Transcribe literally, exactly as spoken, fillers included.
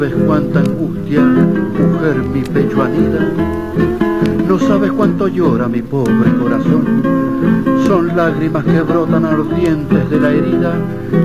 ¿Sabes cuánta angustia, mujer, mi pecho anida? No sabes cuánto llora mi pobre corazón. Son lágrimas que brotan ardientes de la herida